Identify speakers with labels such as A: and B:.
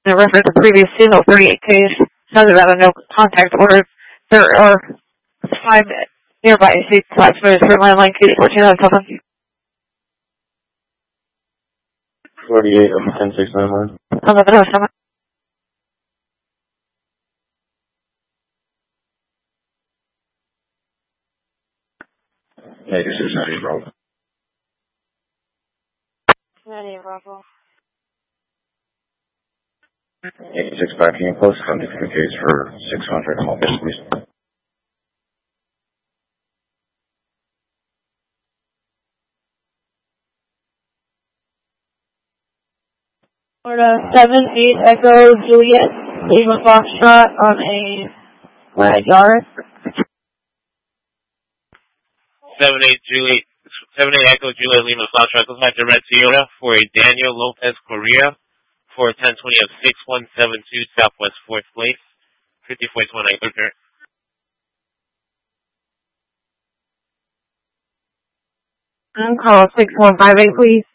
A: In reference to previous C-38 case, noted that a no contact order there are 5 nearby AC classifiers for landline case 1407.
B: 48 on the 10691.
A: On the 107.
B: Negative 690 Bravo.
A: 90 Bravo.
B: 865, can you post contact the case for 600 on this, please?
A: Florida 78 Echo Juliet Lima Foxtrot on a flag yard.
C: 78 Echo Juliet Lima Foxtrot goes back to Red Sierra for a Daniel Lopez Correa for 1020 of 6172 Southwest 4th Place, 5421 Echo.
A: Call 6158, please.